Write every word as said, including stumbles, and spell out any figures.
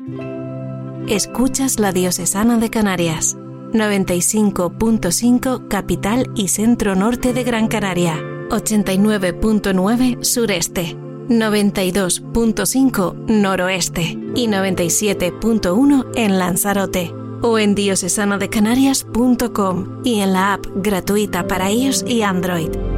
Escuchas la Diocesana de Canarias, noventa y cinco punto cinco capital y centro norte de Gran Canaria, ochenta y nueve punto nueve sureste, noventa y dos punto cinco noroeste y noventa y siete punto uno en Lanzarote, o en diocesano de canarias punto com y en la app gratuita para iOS y Android.